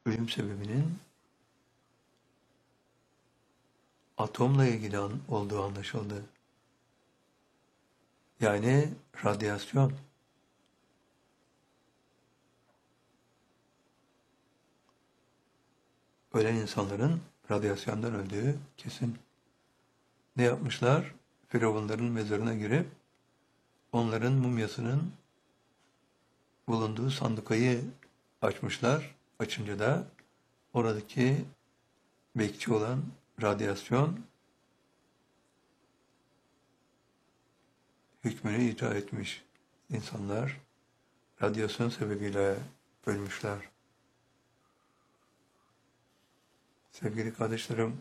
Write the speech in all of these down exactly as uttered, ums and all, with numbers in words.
ölüm sebebinin atomla ilgili an- olduğu anlaşıldı. Yani radyasyon. Ölen insanların radyasyondan öldüğü kesin. Ne yapmışlar? Firavunların mezarına girip onların mumyasının bulunduğu sandıkayı açmışlar. Açınca da oradaki bekçi olan radyasyon hükmünü icra etmiş. İnsanlar radyasyon sebebiyle ölmüşler. Sevgili kardeşlerim,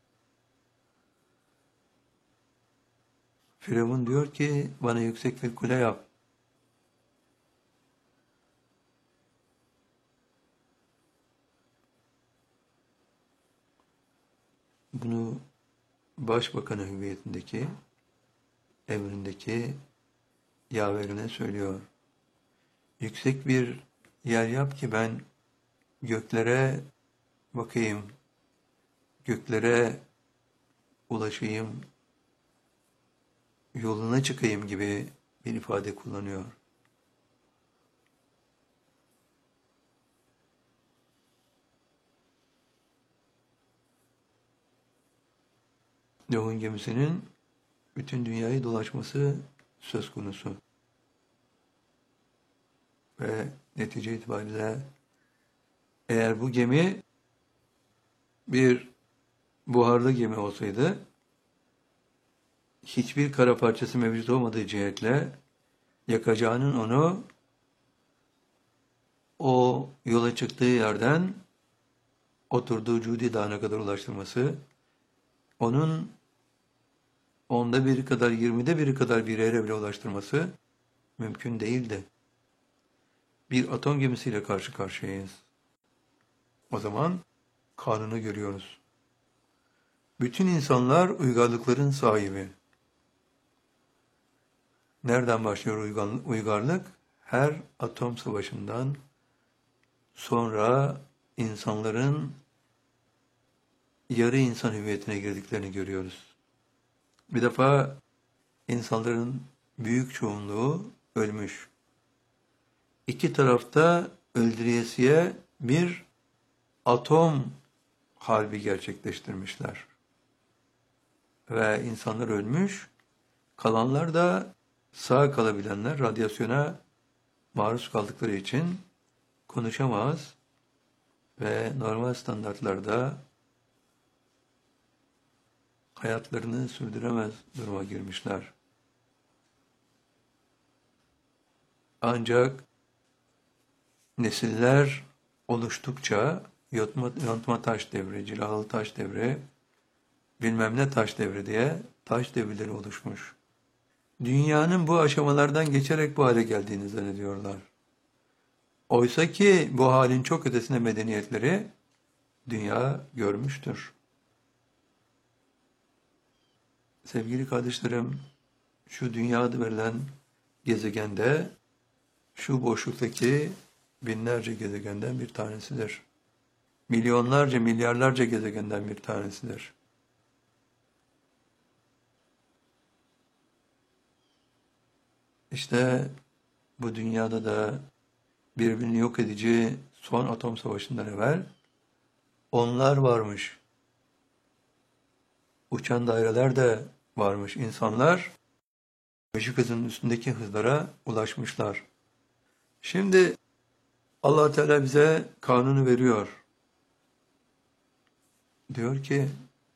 Firavun diyor ki bana yüksek bir kule yap. Bunu başbakanı hüviyetindeki, emrindeki yaverine söylüyor. Yüksek bir yer yap ki ben göklere bakayım, göklere ulaşayım, yoluna çıkayım gibi bir ifade kullanıyor. Nuh'un gemisinin bütün dünyayı dolaşması söz konusu. Ve netice itibariyle eğer bu gemi bir buharlı gemi olsaydı, hiçbir kara parçası mevcut olmadığı cihetle yakacağının onu o yola çıktığı yerden oturduğu Cudi Dağı'na kadar ulaştırması, onun onda biri kadar, yirmide biri kadar bir yere bile ulaştırması mümkün değildi. Bir atom gemisiyle karşı karşıyayız. O zaman kanunu görüyoruz. Bütün insanlar uygarlıkların sahibi. Nereden başlıyor uygarlık? Her atom savaşından sonra insanların yarı insan hüviyetine girdiklerini görüyoruz. Bir defa insanların büyük çoğunluğu ölmüş. İki tarafta öldüresiye bir atom harbi gerçekleştirmişler. Ve insanlar ölmüş, kalanlar da sağ kalabilenler radyasyona maruz kaldıkları için konuşamaz ve normal standartlarda hayatlarını sürdüremez duruma girmişler. Ancak nesiller oluştukça yontma, yontma taş devri, cilalı taş devri, bilmem ne taş devri diye taş devirleri oluşmuş. Dünyanın bu aşamalardan geçerek bu hale geldiğini zannediyorlar. Oysa ki bu halin çok ötesine medeniyetleri dünya görmüştür. Sevgili kardeşlerim, şu dünya adı verilen gezegende, şu boşluktaki binlerce gezegenden bir tanesidir. Milyonlarca, milyarlarca gezegenden bir tanesidir. İşte bu dünyada da birbirini yok edici son atom savaşından evvel onlar varmış. Uçan daireler de varmış. İnsanlar ışık hızının üstündeki hızlara ulaşmışlar. Şimdi Allah Teala bize kanunu veriyor. Diyor ki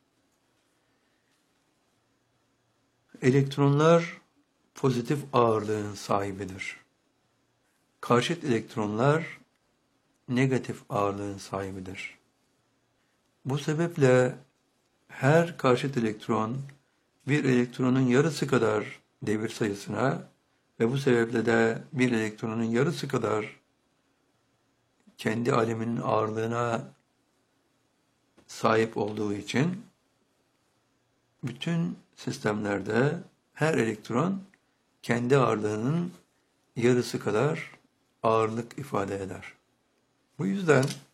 elektronlar pozitif ağırlığın sahibidir. Karşıt elektronlar negatif ağırlığın sahibidir. Bu sebeple her karşıt elektron bir elektronun yarısı kadar devir sayısına ve bu sebeple de bir elektronun yarısı kadar kendi aleminin ağırlığına sahip olduğu için bütün sistemlerde her elektron kendi ağırlığının yarısı kadar ağırlık ifade eder. Bu yüzden